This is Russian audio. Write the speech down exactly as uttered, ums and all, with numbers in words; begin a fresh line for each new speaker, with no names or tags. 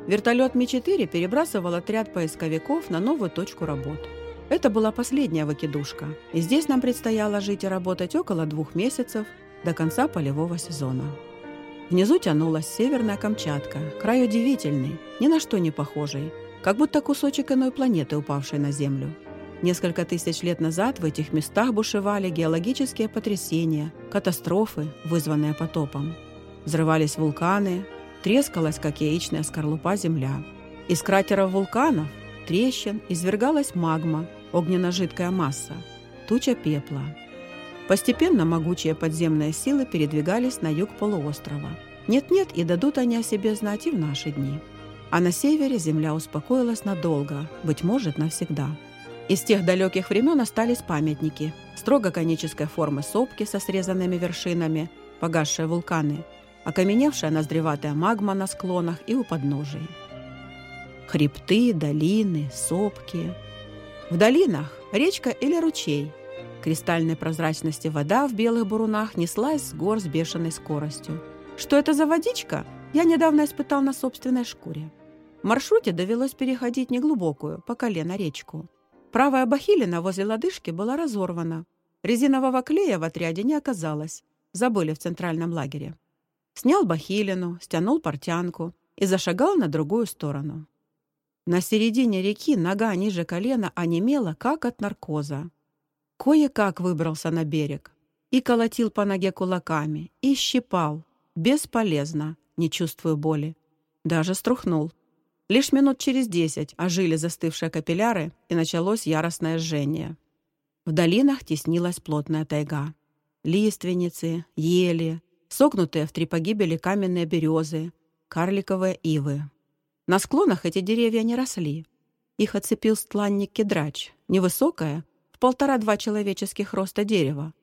Вертолет Ми-четыре перебрасывал отряд поисковиков на новую точку работ. Это была последняя выкидушка, и здесь нам предстояло жить и работать около двух месяцев до конца полевого сезона. Внизу тянулась северная Камчатка, край удивительный, ни на что не похожий, как будто кусочек иной планеты, упавшей на Землю. Несколько тысяч лет назад в этих местах бушевали геологические потрясения, катастрофы, вызванные потопом. Взрывались вулканы, трескалась, как яичная скорлупа, земля. Из кратеров вулканов, трещин, извергалась магма, огненно-жидкая масса, туча пепла. Постепенно могучие подземные силы передвигались на юг полуострова. Нет-нет, и дадут они о себе знать и в наши дни. А на севере земля успокоилась надолго, быть может, навсегда. Из тех далеких времен остались памятники, строго конической формы сопки со срезанными вершинами, погасшие вулканы, окаменевшая ноздреватая магма на склонах и у подножий. Хребты, долины, сопки. В долинах речка или ручей. Кристальной прозрачности вода в белых бурунах неслась с гор с бешеной скоростью. Что это за водичка, я недавно испытал на собственной шкуре. В маршруте довелось переходить неглубокую, по колено речку. Правая бахилина возле лодыжки была разорвана. Резинового клея в отряде не оказалось. Забыли в центральном лагере. Снял бахилину, стянул портянку и зашагал на другую сторону. На середине реки нога ниже колена онемела, как от наркоза. Кое-как выбрался на берег и колотил по ноге кулаками, и щипал. Бесполезно, не чувствую боли. Даже струхнул. Лишь минут через десять ожили застывшие капилляры, и началось яростное жжение. В долинах теснилась плотная тайга. Лиственницы, ели, согнутые в три погибели каменные березы, карликовые ивы. На склонах эти деревья не росли. Их оцепил стланник кедрач, невысокое, в полтора-два человеческих роста дерева,